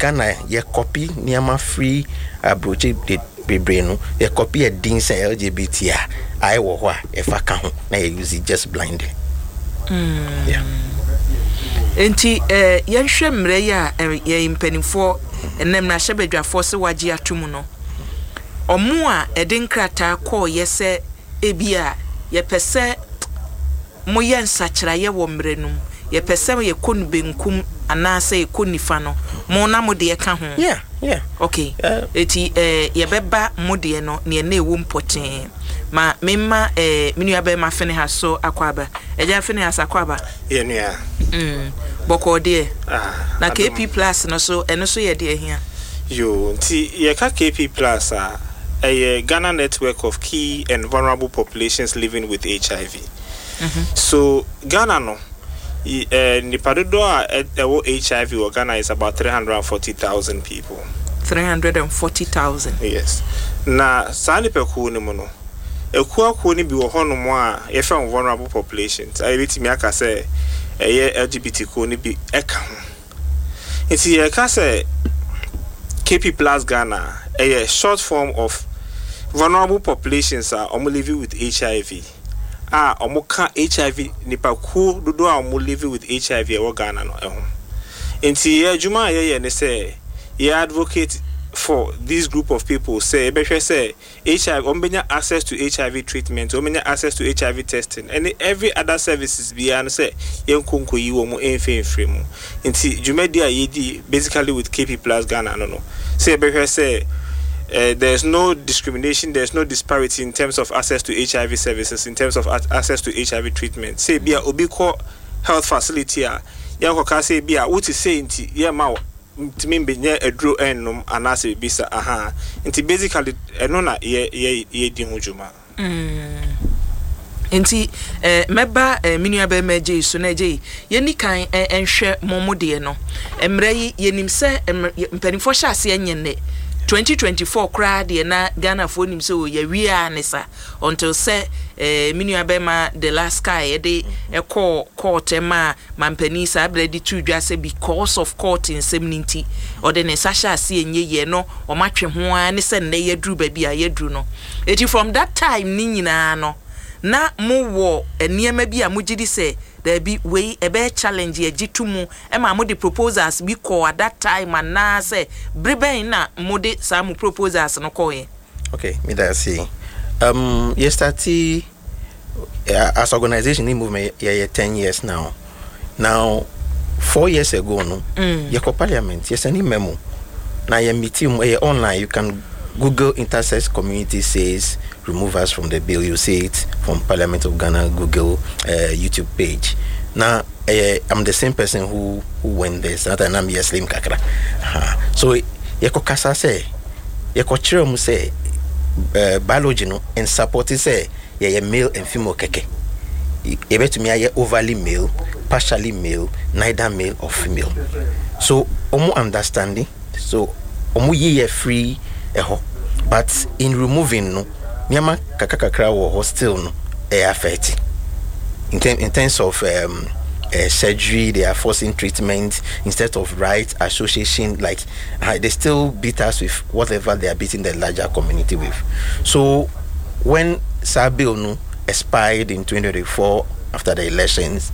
Ghana ye copy niama free broche de brain ye copy a din say LGBT I wo ho if I can na ye use it just blindly. Yeah. Enti yenhwe mre ya ye impenifo enem na hyebedwafo se wage atomu no. Omo a eden krata call yese ebia ye pese moye nsachira ye wo mrenum ye pese ye konu benkum anase ye konifa no mo na mo de ka ho. Yeah. Okay. Eti ye beba mo de no ne na ewo mpoten ma memma minu abe ma fene ha so akwaba eja fene ha sakwaba ye nua boko de na KP plus no so eno so ye de hia yo nti ye ka KP plus a Ghana network of key and vulnerable populations living with HIV. So Ghana no nipadodo ewo HIV or Ghana is about 340,000 people. 340,000. Yes. Na sani peku ni mo no ekuaku ni bi wo hono mo a ye from vulnerable populations. I betimi aka say LGBT ko ni bi eka ho. Nti ye ka say KP plus Ghana a short form of vulnerable populations are living with HIV. Omo ka HIV nipa ku dodo a omo living with HIV e wo Ghana no ehun. Nti ye adwuma ye ne say ye advocate for this group of people say behwe say HIV ombenya access to HIV treatment, ombenya access to HIV testing and every other services beyond say yenkonko yi wo mo enfrem mu. Nti dwumadi a yedi basically with KP plus Ghana no say behwe say there's no discrimination, there's no disparity in terms of access to HIV services, in terms of access to HIV treatment. Say bia obi ko health facility a yanko ka say bia what is say nti ye ma timimbe nye edro enum anase bisa nti basically eno na ye di ho dwuma. Nti meba minu aba meje so na je ye ni kan enhwe momode no emre yi yenim se mpanifo hya ase enye 2024 kra de na Ghana fo nim se o ya wi anisa until say minu abema the last guy de court ma mampani sa bredi tu dwa se because of court in seminity or the nesasha ase enye ye no o matwe ho an se ne yadru ba bia yadru no eti from that time ni nyina no na mo wo eniema bi a mo gidi se there be way ebe challenge ye gitumu e ma mo de proposals bi ko at that time and na say breben na mo de some proposals no ko ye. Okay, me that see yesterday as organization in movement 10 years now 4 years ago no ye ko parliament yes any memo na ye meeting online you can Google intersex community says remove us from the bill. You see it from Parliament of Ghana Google YouTube page. Now I'm the same person who went there. So that I'm Slim Kakra. So yeko kasa say yeko chiro mu say biology no and support say ye male and female keke. Ebe to me ye overly male, partially male, neither male or female. So omo understanding. So omo ye free but in removing no nyama kakakakra wo hostel no affect in terms of surgery. They are forcing treatment instead of right association, like they still beat us with whatever they are beating the larger community with. So when Sabil no expired in 2024 after the elections,